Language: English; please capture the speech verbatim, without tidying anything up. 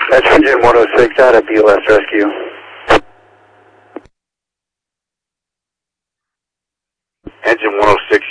That's Engine one oh six out of B L S Rescue. Engine one oh six